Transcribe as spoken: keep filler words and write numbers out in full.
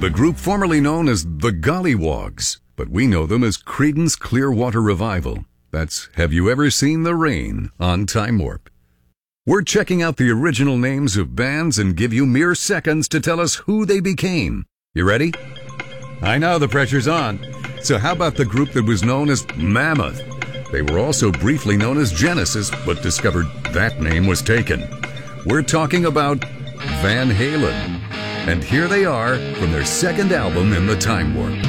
the group formerly known as the Gollywogs, but we know them as Creedence Clearwater Revival. That's Have You Ever Seen the Rain on Time Warp. We're checking out the original names of bands and give you mere seconds to tell us who they became. You ready? I know the pressure's on. So how about the group that was known as Mammoth? They were also briefly known as Genesis, but discovered that name was taken. We're talking about Van Halen. And here they are from their second album in the Time Warp.